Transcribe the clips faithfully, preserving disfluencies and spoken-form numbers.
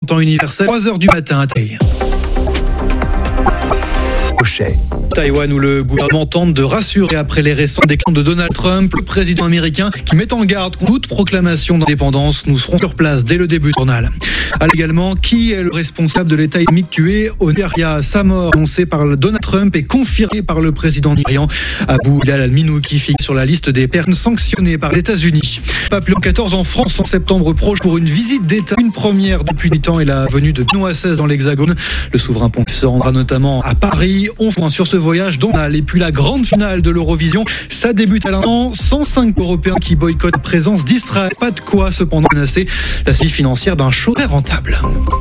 temps universel, trois heures du matin à Taïwan. Taïwan où le gouvernement tente de rassurer après les récents déclats de Donald Trump, le président américain qui met en garde contre toute proclamation d'indépendance. Nous serons sur place dès le début du journal. Alors également, qui est le responsable de l'État islamique tué au Nigeria? Sa mort annoncée par Donald Trump et confirmée par le président nigérian Abou Bilal al-Minouki, figure sur la liste des personnes sanctionnées par les États-Unis. Pape Léon quatorze en France en septembre proche pour une visite d'État, une première depuis huit ans et la venue de Benoît seize dans l'Hexagone. Le souverain pontife se rendra notamment à Paris. On fera sur ce voyage dont et puis la grande finale de l'Eurovision, ça débute à l'instant. cent cinq Européens qui boycottent la présence d'Israël. Pas de quoi cependant menacer la suite financière d'un show très rentable.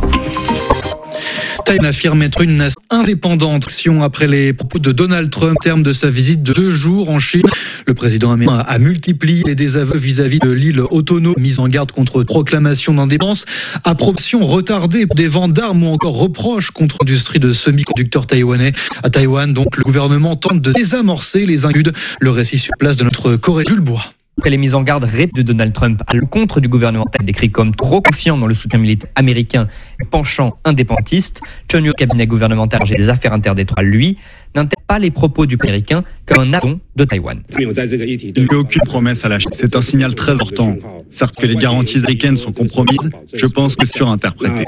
Taïwan affirme être une nation indépendante après les propos de Donald Trump au terme de sa visite de deux jours en Chine. Le président américain a multiplié les désaveux vis-à-vis de l'île autonome, mise en garde contre proclamation d'indépendance, approbation retardée des ventes d'armes ou encore reproches contre l'industrie de semi-conducteurs taïwanais. À Taïwan, donc, le gouvernement tente de désamorcer les inquiétudes. Le récit sur place de notre Corée Jules Bois. Après les mises en garde de Donald Trump à l'encontre du gouvernement décrit comme trop confiant dans le soutien militaire américain et penchant indépendantiste, Chun Yu, cabinet gouvernemental chargé des affaires intérieures, lui, n'intègre pas les propos du américain comme un affront de Taïwan. Il n'y a aucune promesse à la Chine. C'est un signal très important. Certes que les garanties américaines sont compromises, je pense que c'est surinterprété.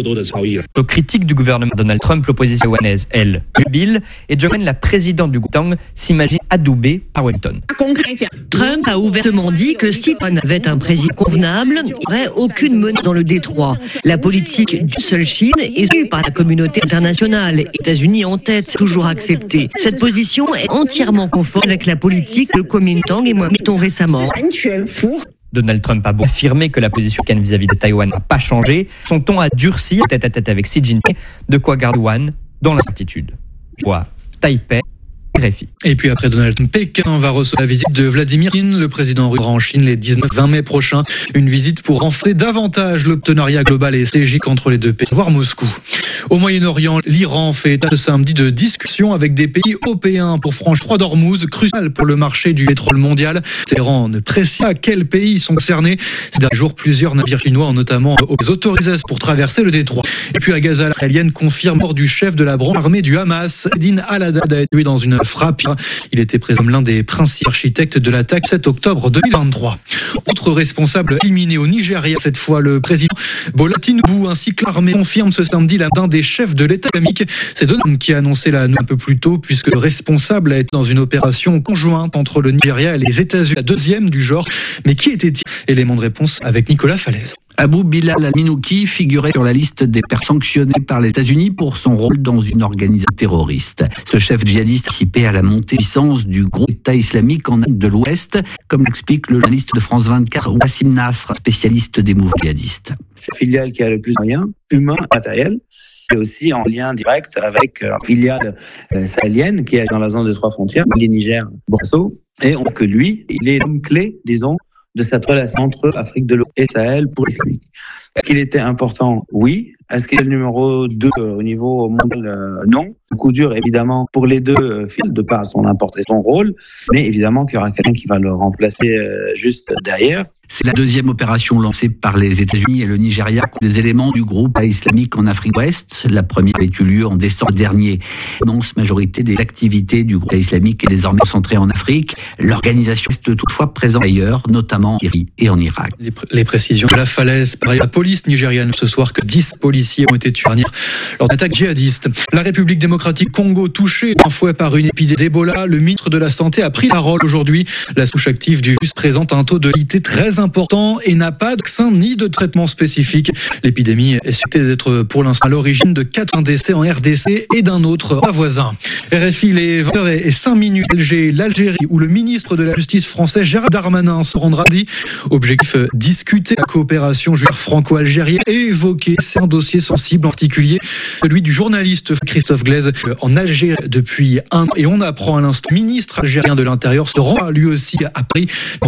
Aux critiques du gouvernement Donald Trump, l'opposition taïwanaise, elle, jubile, et Joe Biden, la présidente du Kuomintang, s'imagine adoubée par Washington. Trump a ouvertement dit que si on avait un président convenable, il n'y aurait aucune menace dans le détroit. La politique du seul Chine est suivie par la communauté internationale. États-Unis en tête, c'est toujours accepté. Cette position est entièrement conforme avec la politique de Kuomintang et moi, mettons récemment. Donald Trump a beau affirmer que la position américaine vis-à-vis de Taïwan n'a pas changé, son ton a durci tête à tête avec Xi Jinping, de quoi garder Taïwan dans l'incertitude. Vois Taipei. Et puis après Donald Trump, Pékin va recevoir la visite de Vladimir Poutine, le président russe en Chine les dix-neuf vingt mai prochains. Une visite pour renforcer davantage le partenariat global et stratégique entre les deux pays, voire Moscou. Au Moyen-Orient, l'Iran fait état ce samedi de discussions avec des pays européens pour franchir le Strait d'Ormuz, crucial pour le marché du pétrole mondial. L'Iran ne précise pas quels pays sont concernés. Ces derniers jours, plusieurs navires chinois ont notamment des autorisations pour traverser le détroit. Et puis à Gaza, l'israélienne confirme mort du chef de la branche armée du Hamas, Din al-Haddad, a été tué dans une frappe. Il était présent l'un des principaux architectes de l'attaque sept octobre deux mille vingt-trois. Autre responsable éliminé au Nigeria, cette fois le président Bola Tinubu, ainsi que l'armée confirme ce samedi la d'un des chefs de l'État islamique. C'est Donald Trump qui a annoncé la nouvelle un peu plus tôt, puisque le responsable a été dans une opération conjointe entre le Nigeria et les États-Unis, la deuxième du genre. Mais qui était-il? Élément de réponse avec Nicolas Falaise. Abou Bilal al-Minouki figurait sur la liste des personnes sanctionnées par les États-Unis pour son rôle dans une organisation terroriste. Ce chef djihadiste participait à la montée en puissance du groupe État islamique en Afrique de l'Ouest, comme l'explique le journaliste de France vingt-quatre, Wassim Nasr, spécialiste des mouvements djihadistes. C'est la filiale qui a le plus de moyens humains, matériels, et aussi en lien direct avec la filiale sahélienne qui est dans la zone des trois frontières, Mali, Niger, Burkina Faso, et on que lui, il est l'homme clé, disons, de cette relation entre Afrique de l'Ouest et Sahel pour l'islamique. Est-ce qu'il était important? Oui. Est-ce qu'il est le numéro deux au niveau mondial? euh, Non. Un coup dur, évidemment, pour les deux euh, fils, de par son importance et son rôle, mais évidemment qu'il y aura quelqu'un qui va le remplacer euh, juste derrière. C'est la deuxième opération lancée par les États-Unis et le Nigeria contre des éléments du groupe islamique en Afrique de l'Ouest. La première avait eu lieu en décembre dernier. L'immense majorité des activités du groupe islamique est désormais concentrée en Afrique. L'organisation reste toutefois présente ailleurs, notamment en Syrie et en Irak. Les, pr- les précisions de la Falaise. Pareil, la police nigériane ce soir que dix policiers ont été tués lors d'attaques djihadistes. La République démocratique Congo touchée d'un fouet par une épidémie d'Ebola. Le ministre de la Santé a pris la parole aujourd'hui. La souche active du virus présente un taux de létalité très important et n'a pas de vaccin ni de traitement spécifique. L'épidémie est suspectée d'être pour l'instant à l'origine de quatre décès en R D C et d'un autre voisin. R F I, les vingt heures et cinq minutes, Alger, l'Algérie, où le ministre de la Justice français Gérald Darmanin se rendra dit. Objectif, discuter la coopération judiciaire franco-algérienne et évoquer un dossier sensible, en particulier celui du journaliste Christophe Glaise en Algérie depuis un an. Et on apprend à l'instant, le ministre algérien de l'Intérieur se rend lui aussi à Paris.